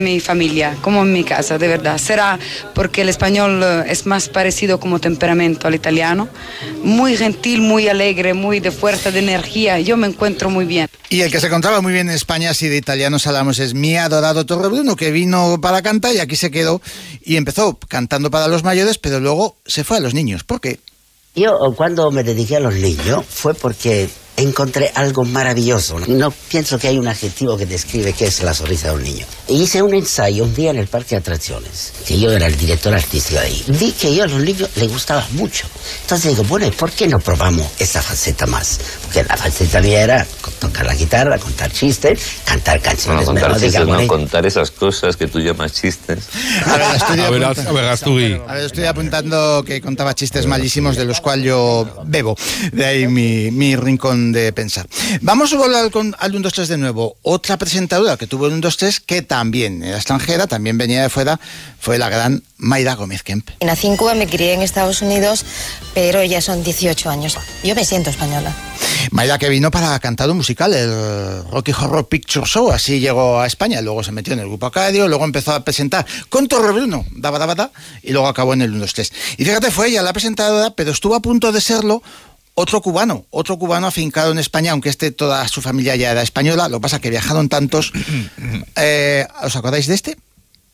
Mi familia, como en mi casa, de verdad. Será porque el español es más parecido como temperamento al italiano. Muy gentil, muy alegre, muy de fuerza, de energía. Yo me encuentro muy bien. Y el que se encontraba muy bien en España, si de italianos hablamos, es mi adorado Torrebruno, que vino para cantar y aquí se quedó y empezó cantando para los mayores, pero luego se fue a los niños. ¿Por qué? Yo cuando me dediqué a los niños fue porque encontré algo maravilloso. No pienso que hay un adjetivo que describe qué es la sonrisa de un niño. Hice un ensayo un día en el parque de atracciones, que yo era el director artístico de ahí. Vi que yo a los niños les gustaba mucho. Entonces digo, bueno, ¿por qué no probamos esa faceta más? Porque la faceta mía era tocar la guitarra, contar chistes, cantar canciones melódicas. No, contar esas cosas que tú llamas chistes. Estoy apuntando que contaba chistes malísimos de los cuales yo bebo. De ahí mi rincón de pensar. Vamos a volver al 1, 2, 3 de nuevo. Otra presentadora que tuvo el 1, 2, 3, que también era extranjera, también venía de fuera, fue la gran Mayra Gómez Kemp. Nací en Cuba, me crié en Estados Unidos, pero ya son 18 años. Yo me siento española. Mayra, que vino para cantar un musical, el Rocky Horror Picture Show, así llegó a España, luego se metió en el Grupo Arcadio, luego empezó a presentar con Torrebruno, y luego acabó en el 1, 2, 3. Y fíjate, fue ella la presentadora, pero estuvo a punto de serlo otro cubano afincado en España, aunque toda su familia ya era española. Lo que pasa es que viajaron tantos. ¿Os acordáis de este?